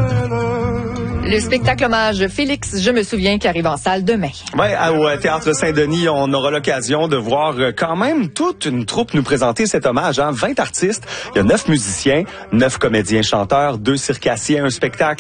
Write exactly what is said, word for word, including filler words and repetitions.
Le spectacle hommage Félix, je me souviens, qui arrive en salle demain. Oui, au Théâtre Saint-Denis, on aura l'occasion de voir quand même toute une troupe nous présenter cet hommage. Hein? vingt artistes, il y a neuf musiciens, neuf comédiens chanteurs, deux circassiens, un spectacle